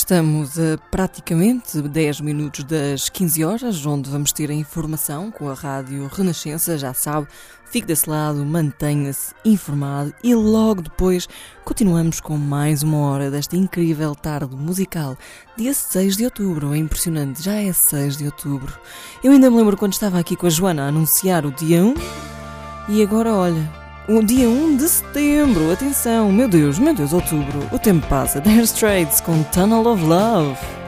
Estamos a praticamente 10 minutos das 15 horas, onde vamos ter a informação com a Rádio Renascença, já sabe, fique desse lado, mantenha-se informado e logo depois continuamos com mais uma hora desta incrível tarde musical, dia 6 de outubro, é impressionante, já é 6 de outubro. Eu ainda me lembro quando estava aqui com a Joana a anunciar o dia 1 e agora olha... O dia 1 de setembro, atenção, meu Deus, outubro, o tempo passa. Dire Straits com Tunnel of Love.